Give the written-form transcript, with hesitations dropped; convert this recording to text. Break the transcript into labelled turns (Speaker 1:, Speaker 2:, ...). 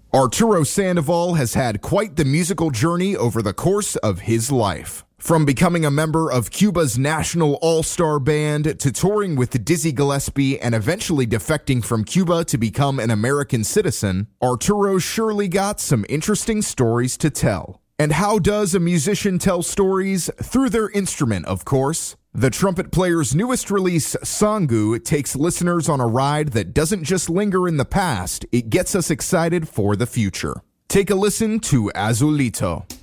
Speaker 1: Arturo Sandoval has had quite the musical journey over the course of his life. From becoming a member of Cuba's National All-Star Band to touring with Dizzy Gillespie and eventually defecting from Cuba to become an American citizen, Arturo surely got some interesting stories to tell. And how does a musician tell stories? Through their instrument, of course. The trumpet player's newest release, Sangu, takes listeners on a ride that doesn't just linger in the past, it gets us excited for the future. Take a listen to Azulito.